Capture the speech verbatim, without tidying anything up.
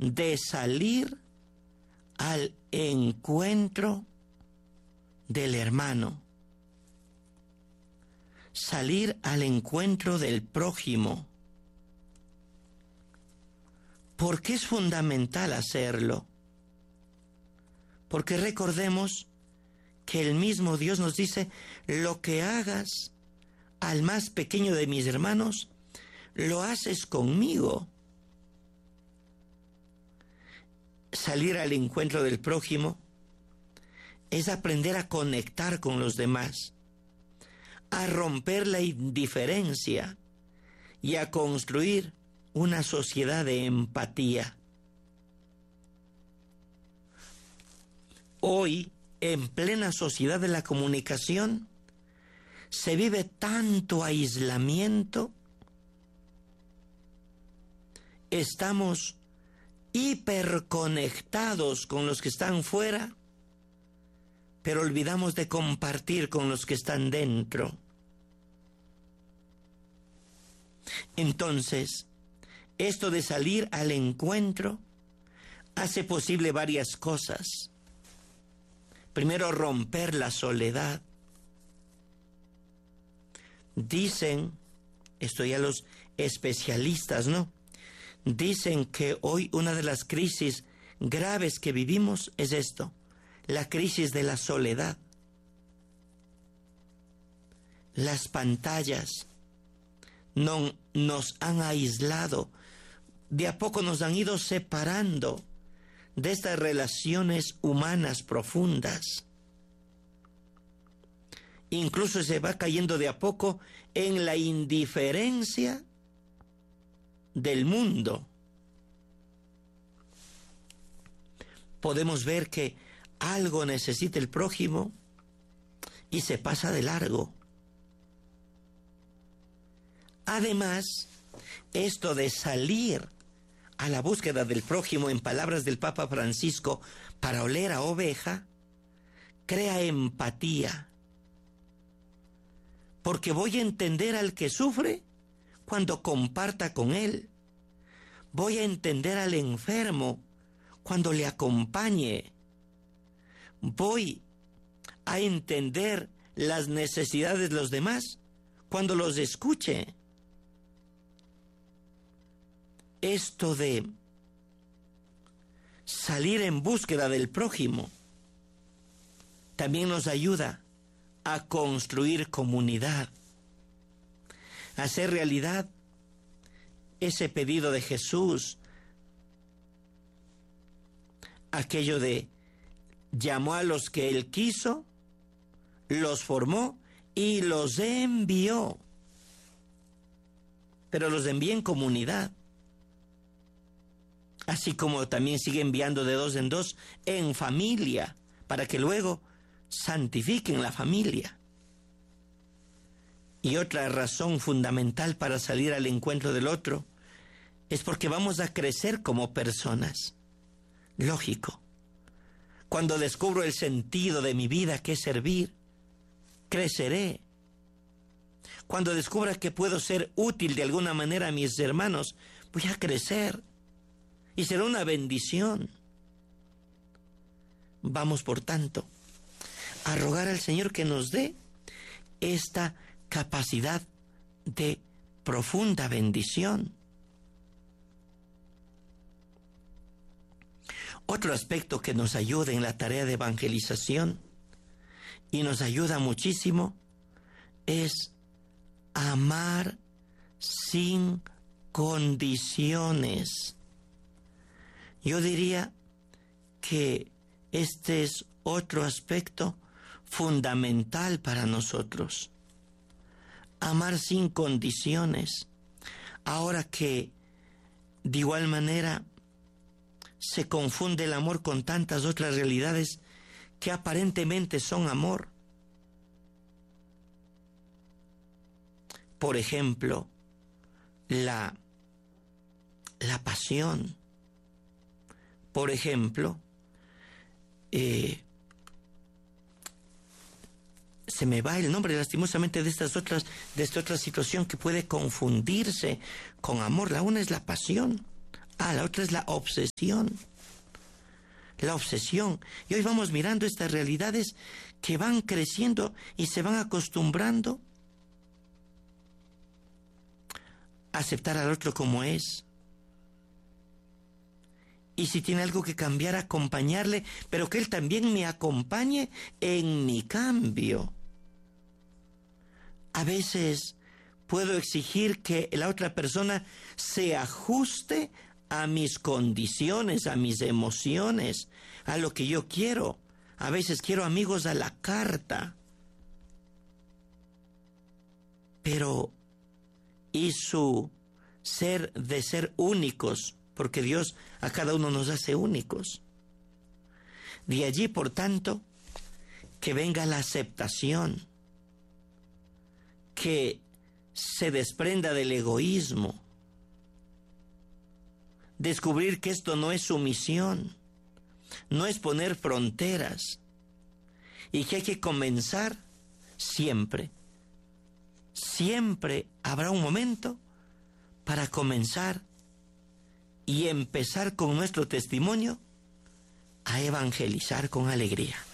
de salir al encuentro del hermano, salir al encuentro del prójimo. ¿Por qué es fundamental hacerlo? Porque recordemos que el mismo Dios nos dice: lo que hagas al más pequeño de mis hermanos, lo haces conmigo. Salir al encuentro del prójimo es aprender a conectar con los demás, a romper la indiferencia y a construir una sociedad de empatía. Hoy, en plena sociedad de la comunicación, se vive tanto aislamiento. Estamos hiperconectados con los que están fuera, pero olvidamos de compartir con los que están dentro. Entonces, esto de salir al encuentro hace posible varias cosas. Primero, romper la soledad. Dicen, esto ya los especialistas, ¿no? Dicen que hoy una de las crisis graves que vivimos es esto: la crisis de la soledad. Las pantallas no, nos han aislado, de a poco nos han ido separando de estas relaciones humanas profundas. Incluso se va cayendo de a poco en la indiferencia del mundo. Podemos ver que algo necesita el prójimo y se pasa de largo. Además, esto de salir a la búsqueda del prójimo, en palabras del Papa Francisco, para oler a oveja, crea empatía. Porque voy a entender al que sufre cuando comparta con él. Voy a entender al enfermo cuando le acompañe. Voy a entender las necesidades de los demás cuando los escuche. Esto de salir en búsqueda del prójimo también nos ayuda a construir comunidad, a hacer realidad ese pedido de Jesús, aquello de llamó a los que él quiso, los formó y los envió, pero los envía en comunidad, así como también sigue enviando de dos en dos en familia, para que luego santifiquen la familia. Y otra razón fundamental para salir al encuentro del otro es porque vamos a crecer como personas. Lógico. Cuando descubro el sentido de mi vida, que es servir, creceré. Cuando descubra que puedo ser útil de alguna manera a mis hermanos, voy a crecer. Y será una bendición. Vamos, por tanto, a rogar al Señor que nos dé esta capacidad de profunda bendición. Otro aspecto que nos ayuda en la tarea de evangelización y nos ayuda muchísimo es amar sin condiciones. Yo diría que este es otro aspecto fundamental para nosotros. Amar sin condiciones. Ahora que de igual manera se confunde el amor con tantas otras realidades que aparentemente son amor. Por ejemplo, la, la pasión. Por ejemplo, eh, se me va el nombre lastimosamente de estas otras, de esta otra situación que puede confundirse con amor. La una es la pasión. Ah, la otra es la obsesión. La obsesión. Y hoy vamos mirando estas realidades que van creciendo y se van acostumbrando a aceptar al otro como es. Y si tiene algo que cambiar, acompañarle, pero que él también me acompañe en mi cambio. A veces puedo exigir que la otra persona se ajuste a mis condiciones, a mis emociones, a lo que yo quiero. A veces quiero amigos a la carta. Pero, ¿y su ser de ser únicos? Porque Dios a cada uno nos hace únicos. De allí, por tanto, que venga la aceptación, que se desprenda del egoísmo, descubrir que esto no es sumisión, no es poner fronteras, y que hay que comenzar siempre. Siempre habrá un momento para comenzar y empezar con nuestro testimonio a evangelizar con alegría.